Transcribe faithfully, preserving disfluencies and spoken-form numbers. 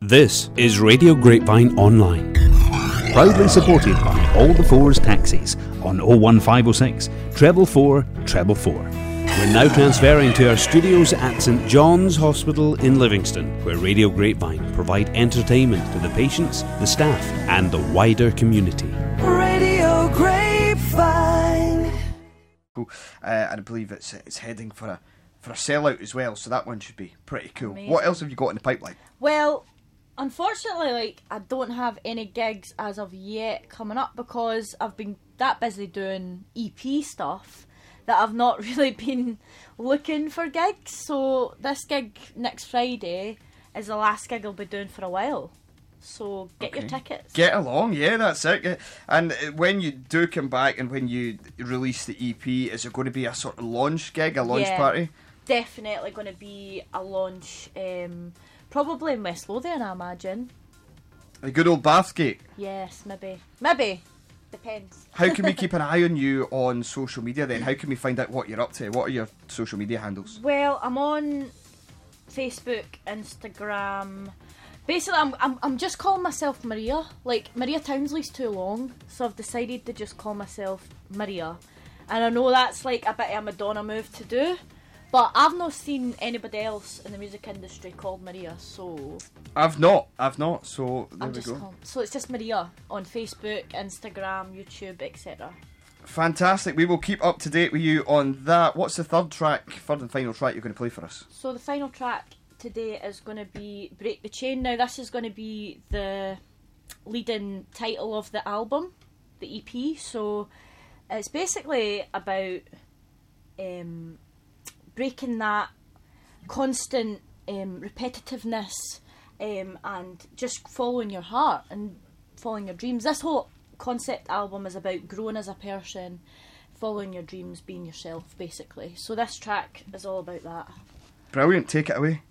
This is Radio Grapevine Online, proudly supported by All the Fours Taxis on oh one five oh six, treble four, treble four. We're now transferring to our studios at St John's Hospital in Livingston, where Radio Grapevine provide entertainment to the patients, the staff and the wider community. Radio Grapevine. Cool. Uh, and I believe it's it's heading for a for a sellout as well, so that one should be pretty cool. Amazing. What else have you got in the pipeline? Well, unfortunately, like, I don't have any gigs as of yet coming up because I've been that busy doing E P stuff that I've not really been looking for gigs. So this gig next Friday is the last gig I'll be doing for a while. So get okay. your tickets. Get along, yeah, that's it. And when you do come back and when you release the E P, is it going to be a sort of launch gig, a launch yeah, party? Definitely going to be a launch, um, probably in West Lothian, I imagine. The good old Bathgate? Yes, maybe. Maybe. Depends. How can we keep an eye on you on social media then? How can we find out what you're up to? What are your social media handles? Well, I'm on Facebook, Instagram. Basically, I'm I'm I'm just calling myself Maria. Like, Maria Townsley's too long, so I've decided to just call myself Maria. And I know that's like a bit of a Madonna move to do, but I've not seen anybody else in the music industry called Maria, so... I've not, I've not, so there I'm we just go. Call- so it's just Maria on Facebook, Instagram, YouTube, et cetera. Fantastic. We will keep up to date with you on that. What's the third track, third and final track you're going to play for us? So the final track today is going to be Break the Chain. Now, this is going to be the leading title of the album, the E P, so it's basically about um, breaking that constant um, repetitiveness um, and just following your heart and following your dreams. This whole concept album is about growing as a person, following your dreams, being yourself, basically. So this track is all about that. Brilliant. Take it away.